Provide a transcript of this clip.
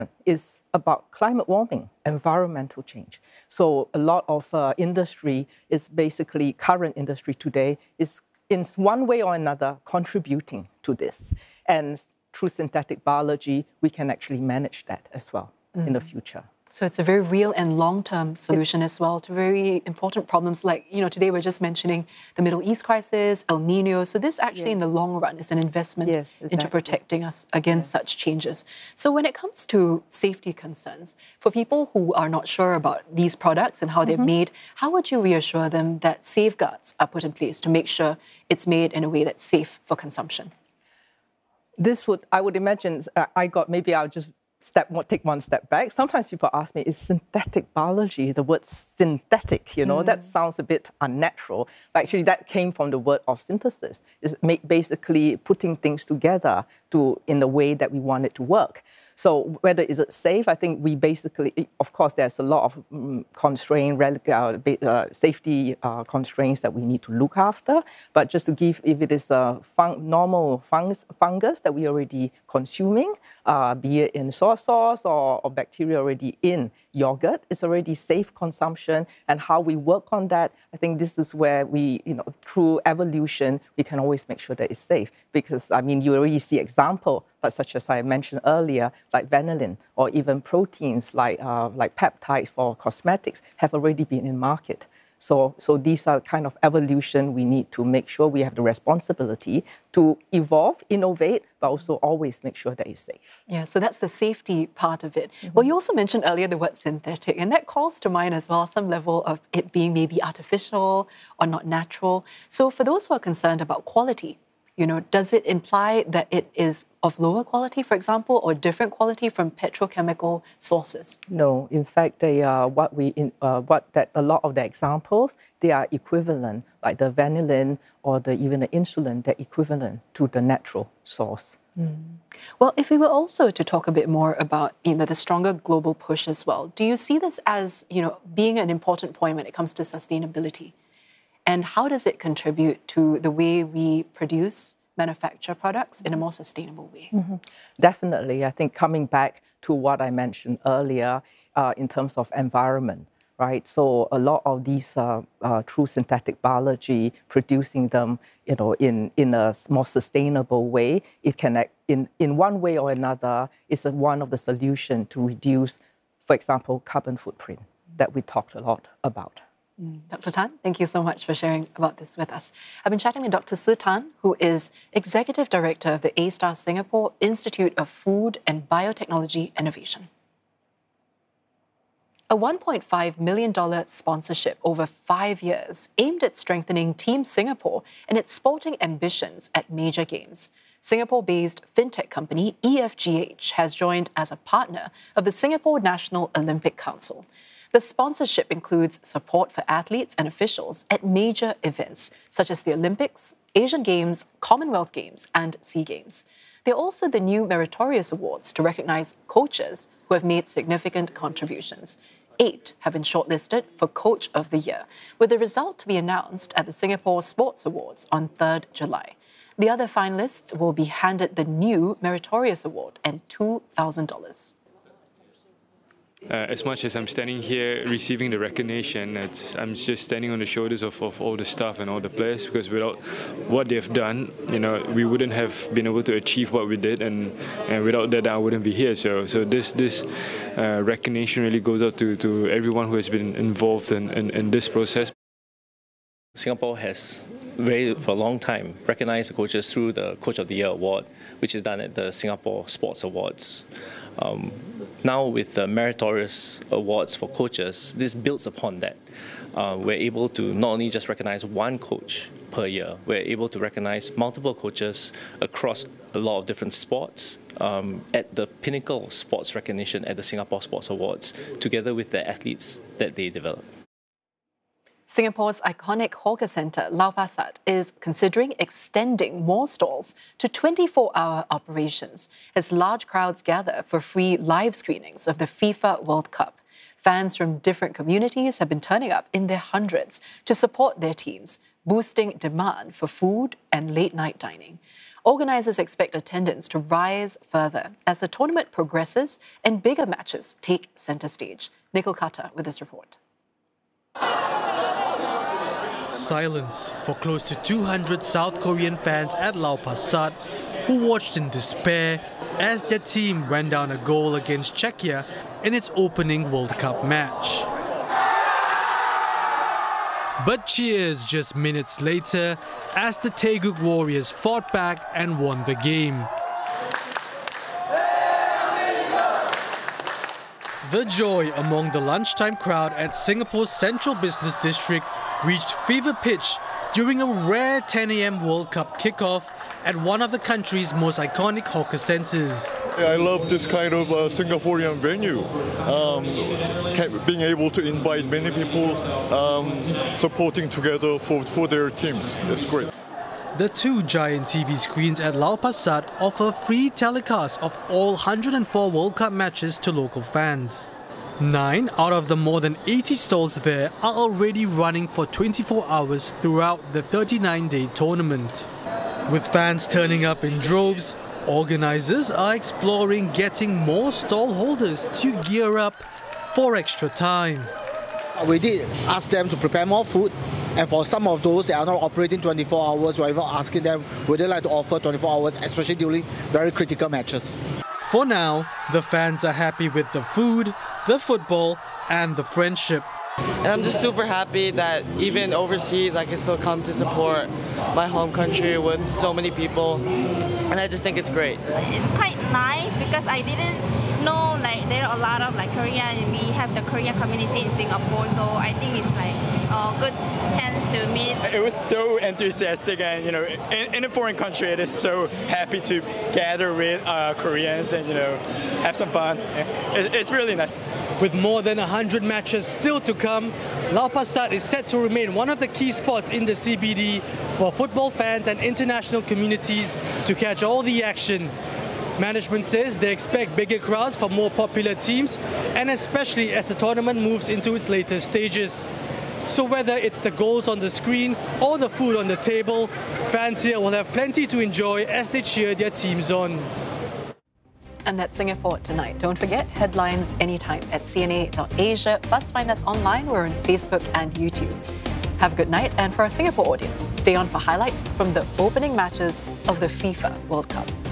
is about climate warming, environmental change. So a lot of industry is basically, current industry today is in one way or another contributing to this. And through synthetic biology, we can actually manage that as well in the future. So it's a very real and long-term solution as well to very important problems like, today we're just mentioning the Middle East crisis, El Nino. So this actually in the long run is an investment into protecting us against such changes. So when it comes to safety concerns, for people who are not sure about these products and how they're made, how would you reassure them that safeguards are put in place to make sure it's made in a way that's safe for consumption? I would imagine, maybe I'll just take one step back. Sometimes people ask me, is synthetic biology, the word synthetic, that sounds a bit unnatural. But actually, that came from the word of synthesis. It's basically putting things together in the way that we want it to work. So whether is it safe, I think we basically, of course, there's a lot of safety constraints that we need to look after. But just to give, if it is a normal fungus that we are already consuming, be it in soy sauce or bacteria already in yogurt, it's already safe consumption. And how we work on that, I think this is where we, through evolution, we can always make sure that it's safe. Because, you already see example, such as I mentioned earlier, like vanillin, or even proteins like peptides for cosmetics have already been in market. So these are kind of evolution. We need to make sure we have the responsibility to evolve, innovate, but also always make sure that it's safe. Yeah, so that's the safety part of it. Well, you also mentioned earlier the word synthetic, and that calls to mind as well some level of it being maybe artificial or not natural. So for those who are concerned about quality, does it imply that it is of lower quality, for example, or different quality from petrochemical sources? No, in fact, they are a lot of the examples, they are equivalent, like the vanillin or even the insulin, they're equivalent to the natural source. Well, if we were also to talk a bit more about the stronger global push as well, do you see this as being an important point when it comes to sustainability? And how does it contribute to the way we manufacture products in a more sustainable way? Definitely. I think coming back to what I mentioned earlier in terms of environment, right? So a lot of these through synthetic biology, producing them, in a more sustainable way, it can, in one way or another, is one of the solutions to reduce, for example, carbon footprint that we talked a lot about. Dr. Tan, thank you so much for sharing about this with us. I've been chatting with Dr. Tze Tan, who is Executive Director of the A*STAR Singapore Institute of Food and Biotechnology Innovation. A $1.5 million sponsorship over 5 years aimed at strengthening Team Singapore and its sporting ambitions at major games. Singapore-based fintech company EFGH has joined as a partner of the Singapore National Olympic Council. The sponsorship includes support for athletes and officials at major events such as the Olympics, Asian Games, Commonwealth Games, and SEA Games. There are also the new Meritorious Awards to recognize coaches who have made significant contributions. 8 have been shortlisted for Coach of the Year, with the result to be announced at the Singapore Sports Awards on 3rd July. The other finalists will be handed the new Meritorious Award and $2,000. As much as I'm standing here receiving the recognition, I'm just standing on the shoulders of all the staff and all the players, because without what they've done, we wouldn't have been able to achieve what we did, and without that, I wouldn't be here. So this recognition really goes out to everyone who has been involved in this process. Singapore has for a long time recognized the coaches through the Coach of the Year award, which is done at the Singapore Sports Awards. Now with the Meritorious Awards for coaches, this builds upon that. We're able to not only just recognize one coach per year, we're able to recognize multiple coaches across a lot of different sports at the pinnacle of sports recognition at the Singapore Sports Awards, together with the athletes that they develop. Singapore's iconic hawker centre, Lau Pa Sat, is considering extending more stalls to 24-hour operations as large crowds gather for free live screenings of the FIFA World Cup. Fans from different communities have been turning up in their hundreds to support their teams, boosting demand for food and late-night dining. Organisers expect attendance to rise further as the tournament progresses and bigger matches take centre stage. Nicole Carter with this report. Silence for close to 200 South Korean fans at Lau Pa Sat who watched in despair as their team ran down a goal against Czechia in its opening World Cup match. But cheers just minutes later as the Taeguk Warriors fought back and won the game. The joy among the lunchtime crowd at Singapore's Central Business District reached fever pitch during a rare 10 a.m. World Cup kickoff at one of the country's most iconic hawker centres. I love this kind of Singaporean venue. Being able to invite many people supporting together for their teams. It's great. The two giant TV screens at Lau Pa Sat offer free telecasts of all 104 World Cup matches to local fans. 9 out of the more than 80 stalls there are already running for 24 hours throughout the 39-day tournament. With fans turning up in droves, organisers are exploring getting more stall holders to gear up for extra time. We did ask them to prepare more food, and for some of those that are not operating 24 hours, we're even asking them would they like to offer 24 hours, especially during very critical matches. For now, the fans are happy with the food, the football and the friendship. And I'm just super happy that even overseas I can still come to support my home country with so many people, and I just think it's great. It's quite nice because I didn't know there are a lot of Korea, and we have the Korea community in Singapore, so I think it's a good chance to meet. It was so enthusiastic, and in a foreign country it is so happy to gather with Koreans and have some fun. It's really nice. With more than 100 matches still to come, Lau Pa Sat is set to remain one of the key spots in the CBD for football fans and international communities to catch all the action. Management says they expect bigger crowds for more popular teams, and especially as the tournament moves into its later stages. So whether it's the goals on the screen or the food on the table, fans here will have plenty to enjoy as they cheer their teams on. And that's Singapore Tonight. Don't forget, headlines anytime at cna.asia. Plus, find us online. We're on Facebook and YouTube. Have a good night. And for our Singapore audience, stay on for highlights from the opening matches of the FIFA World Cup.